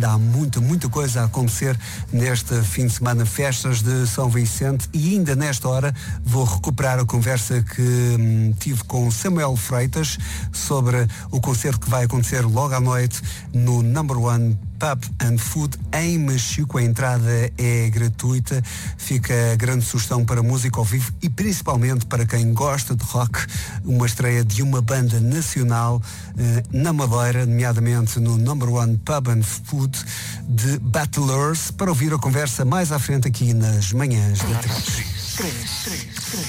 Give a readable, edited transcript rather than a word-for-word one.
Há muita coisa a acontecer neste fim de semana, festas de São Vicente, e ainda nesta hora vou recuperar a conversa que tive com Samuel Freitas sobre o concerto que vai acontecer logo à noite no Number One Pub and Food em Machico. A entrada é gratuita, fica a grande sugestão para música ao vivo e principalmente para quem gosta de rock, uma estreia de uma banda nacional na Madeira, nomeadamente no Number One Pub and Food de Battlers, para ouvir a conversa mais à frente aqui nas manhãs da 3.